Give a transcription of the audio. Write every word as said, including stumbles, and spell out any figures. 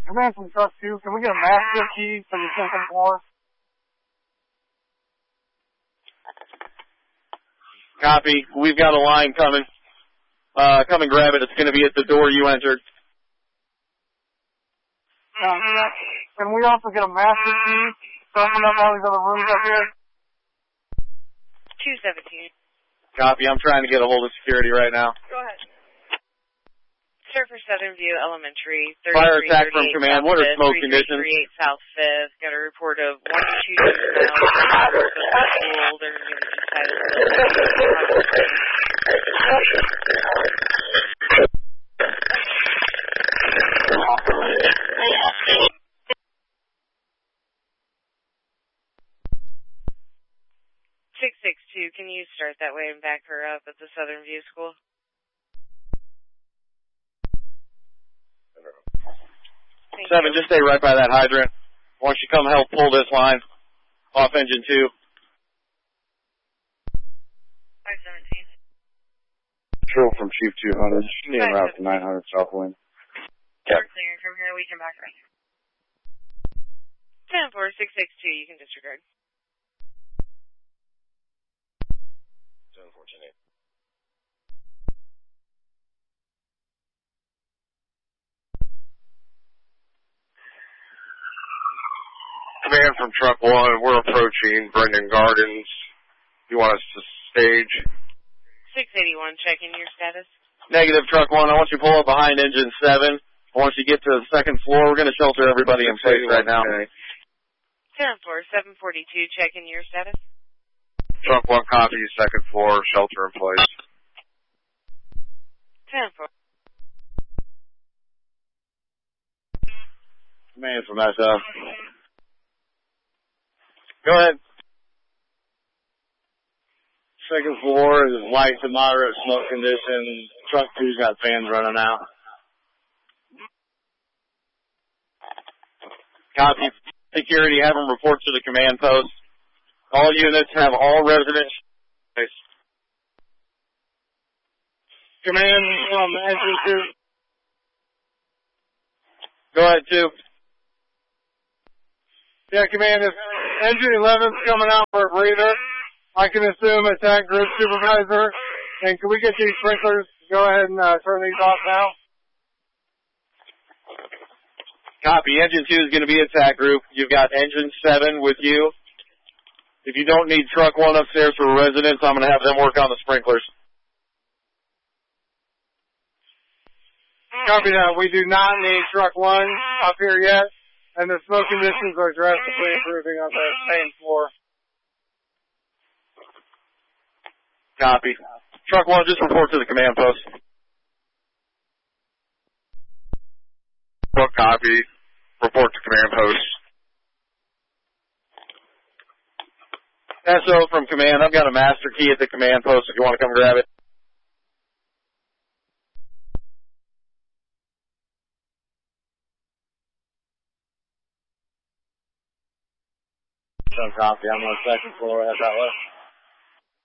Command from truck two, can we get a master key for the second floor? Copy. We've got a line coming. Uh, come and grab it. It's going to be at the door you entered. Uh, can we also get a master key to open up all these other rooms up here? two seventeen. Copy. I'm trying to get a hold of security right now. Go ahead. Sir, for Southern View Elementary, Fire attack from command. What are smoke conditions? thirty-three thirty-eight South fifth. Got a report of one to two miles. School. They're going to give six six two, can you start that way and back her up at the Southern View School? Thank Seven, you. just stay right by that hydrant. Why don't you come help pull this line off engine two? five seventeen. Control from Chief two hundred. She en route to nine hundred Southwind. We're clearing from here. We can back right. ten four six six two, you can disregard. seven fourteen eight. Command from Truck one, we're approaching Brendan Gardens. You want us to stage? six eighty-one, checking your status. Negative, Truck one. I want you to pull up behind engine seven. I want you to get to the second floor. We're going to shelter everybody in place right now. ten four seven forty-two, checking your status. Truck one, copy, second floor, shelter in place. ten four. Command from S F. Go ahead. Second floor is light to moderate smoke condition. Truck two's got fans running out. Copy. Security, have them report to the command post. All units have all residents. Command from engine two. Go ahead, two. Yeah, command, if engine eleven's coming out for a breather, I can assume attack group supervisor. And can we get these sprinklers? Go ahead and uh, turn these off now. Copy. Engine two is going to be attack group. You've got engine seven with you. If you don't need truck one upstairs for residents, I'm going to have them work on the sprinklers. Copy that. We do not need truck one up here yet, and the smoke conditions are drastically improving on the main floor. Copy. Truck one, just report to the command post. Truck copy, report to command post. S O from command. I've got a master key at the command post if you want to come grab it. Some copy. I'm on the second floor. Head that way.